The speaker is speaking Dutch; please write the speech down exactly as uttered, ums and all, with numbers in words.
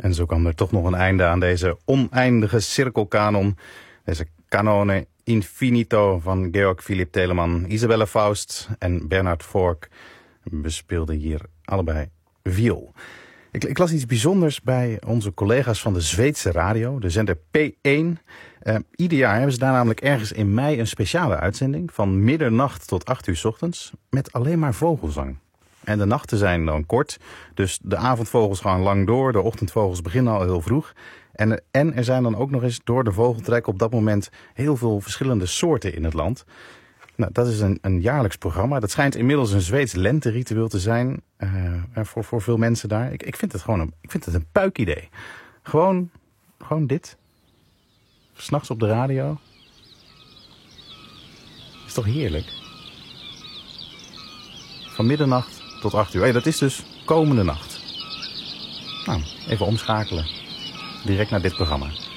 En zo kwam er toch nog een einde aan deze oneindige cirkelkanon. Deze Canone Infinito van Georg Philipp Telemann, Isabelle Faust en Bernhard Vork bespeelden hier allebei viool. Ik, ik las iets bijzonders bij onze collega's van de Zweedse radio, de zender P één. Uh, ieder jaar hebben ze daar namelijk ergens in mei een speciale uitzending van middernacht tot acht uur 's ochtends met alleen maar vogelzang. En de nachten zijn dan kort, dus de avondvogels gaan lang door, de ochtendvogels beginnen al heel vroeg. En, en er zijn dan ook nog eens door de vogeltrek op dat moment heel veel verschillende soorten in het land. Nou, dat is een, een jaarlijks programma. Dat schijnt inmiddels een Zweeds lenteritueel te zijn uh, voor, voor veel mensen daar. Ik, ik vind het gewoon een, ik vind het een puikidee. Gewoon, gewoon dit. 'S Nachts op de radio. Is toch heerlijk? Van middernacht tot acht uur. Hey, dat is dus komende nacht. Nou, even omschakelen. Direct naar dit programma.